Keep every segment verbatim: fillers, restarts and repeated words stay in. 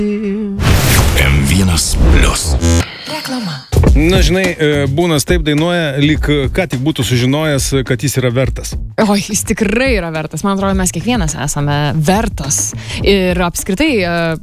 M vienas plius. Reklama. Na, žinai, būnas taip dainuoja, lyg ką tik būtų sužinojęs, kad jis yra vertas. O, jis tikrai yra vertas. Man atrodo, mes kiekvienas esame vertas. Ir apskritai,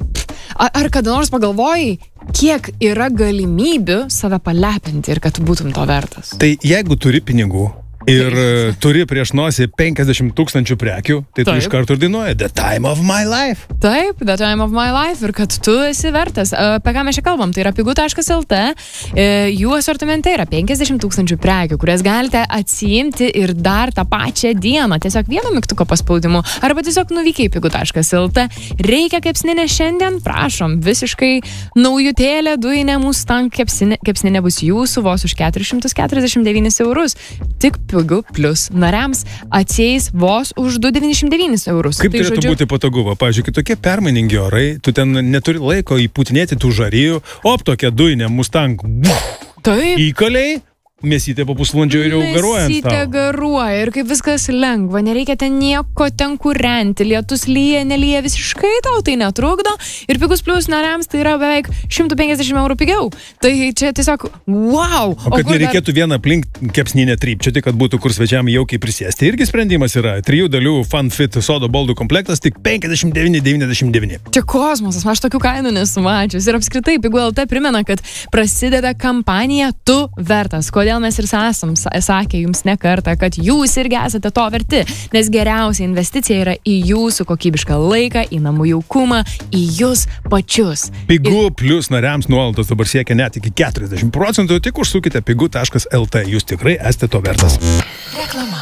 ar kada nors pagalvojai, kiek yra galimybių save palepinti ir kad tu būtum to vertas? Tai jeigu turi pinigų ir turi prieš nosį penkiasdešimt tūkstančių prekių, tai tu Taip. iš karto ir dainuoji The Time of My Life. Taip, The Time of My Life ir kad tu esi vertas. Apie ką mes čia kalbam? Tai yra pigu taškas el te. Jų asortimente yra penkiasdešimt tūkstančių prekių, kurias galite atsiimti ir dar tą pačią dieną. Tiesiog vieno mygtuko paspaudimu. Arba tiesiog nuvykiai pigu taškas el te. Reikia kepsninė šiandien? Prašom. Visiškai naujutėlė dujinė Mustang kepsninė, kepsninė bus jūsų vos už keturis šimtus keturiasdešimt devynis eurus. Tik pigu plus nariams atsieis vos už du devyniasdešimt devynis eurus. Kaip Tai turėtų žodžiu- būti patogu? Va, pavyzdžiui, tokie permainingi orai, tu ten neturi laiko įputinėti tų žarijų, op, tokia dujinė Mustang, Taip. įkaliai, mėsytė po pusvalandžio ir jau garuoja ant Mėsytė stalo. garuoja ir kaip viskas lengva, nereikia ten nieko ten kūrenti, lietus lyja, nelyja, visiškai tau tai netrukdo ir pigus plus nariams tai yra beveik šimtas penkiasdešimt eurų pigiau. Tai čia tiesiog wow. O kad nereikėtų vieną aplink kepsninę trypčioti, kad būtų kur svečiam jaukiai prisėsti. Irgi sprendimas yra. Trijų dalių FunFit sodo baldų komplektas tik penkiasdešimt devyni devyniasdešimt devyni. Čia kosmosas, aš tokių kainų nesu mačius. Ir apskritai pigu el te primena, kad prasideda kampanija Tu vertas. Kodėl mes ir esam sakę jums ne kartą, kad jūs irgi esate to verti, nes geriausia investicija yra į jūsų kokybišką laiką, į namų jaukumą, į jūs pačius. Pigu plus nariams nuolaidos dabar siekia net iki keturiasdešimt procentų, tik užsukite pigu taškas el te. Jūs tikrai esate to vertas. Reklama.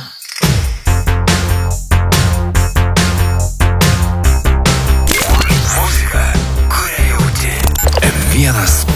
Muzika, kurią jauti. M vienas